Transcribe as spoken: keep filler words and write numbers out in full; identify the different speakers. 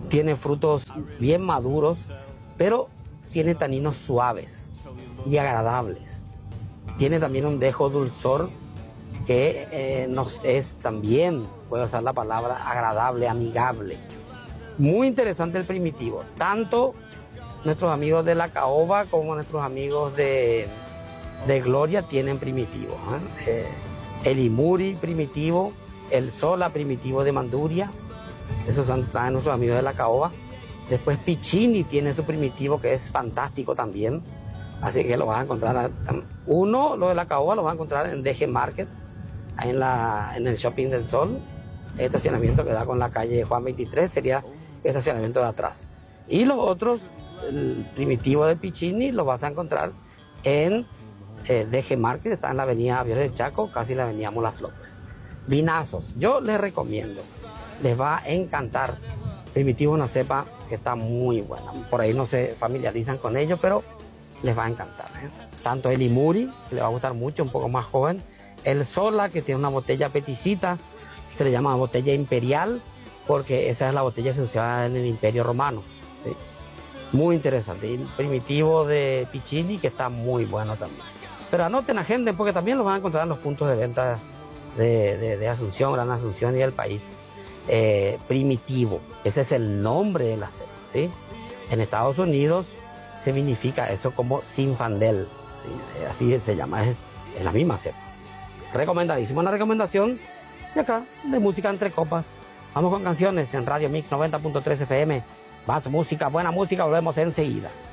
Speaker 1: tiene frutos bien maduros, pero tiene taninos suaves y agradables. Tiene también un dejo dulzor que eh, nos es también, puedo usar la palabra, agradable, amigable. Muy interesante el Primitivo. Tanto nuestros amigos de la caoba como nuestros amigos de, de Gloria tienen Primitivo. ¿eh? Eh, el Imuri Primitivo, el Sola Primitivo de Manduria, esos son traen nuestros amigos de la caoba. Después Piccini tiene su Primitivo que es fantástico también. Así que lo vas a encontrar, uno, lo de la caoba lo vas a encontrar en D G Market, ahí en, la, en el Shopping del Sol, el estacionamiento que da con la calle Juan veintitrés, sería el estacionamiento de atrás. Y los otros, el Primitivo de Piccini, lo vas a encontrar en eh, D G Market, está en la avenida Javier del Chaco, casi la avenida Mulas López. Vinazos, yo les recomiendo, les va a encantar. Primitivo es una cepa que está muy buena, por ahí no se familiarizan con ello, pero les va a encantar. ¿eh? Tanto el Imuri, que le va a gustar mucho, un poco más joven, el Sola, que tiene una botella peticita, se le llama botella imperial, porque esa es la botella que se usaba en el Imperio Romano. ¿sí? Muy interesante. Y el Primitivo de Piccini, que está muy bueno también. Pero anoten, agenden, porque también lo van a encontrar en los puntos de venta de, de, de Asunción, Gran Asunción y del país. Eh, Primitivo, ese es el nombre de la cepa. ¿sí? En Estados Unidos se significa eso como Zinfandel. ¿sí? Así se llama, es, es la misma cepa. Recomendadísimo, una recomendación de acá, de música entre copas. Vamos con canciones en Radio Mix noventa punto tres F M. Más música, buena música, volvemos enseguida.